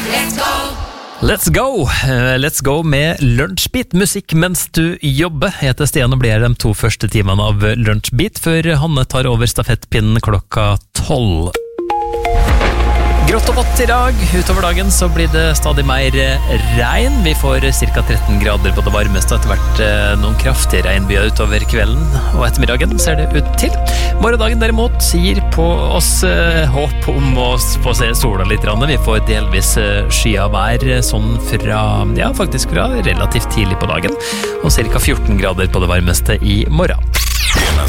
Let's go med Lunsjbit, musikk mens du jobber. Jeg heter Stian og blir de 2 første timene av Lunsjbit, før Hanne tar over stafettpinnen klokka 12. Grått og vått i dag. Utover dagen så blir det stadig mer regn. Vi får ca. 13 grader på det varmeste, etter hvert noen kraftige regnbyer utover kvelden og ettermiddagen ser det ut til. Morgendagen derimot gir på oss håp om å få se sola litt. Vi får delvis skya vær sånn faktisk fra relativt tidlig på dagen, og ca. 14 grader på det varmeste i morgen.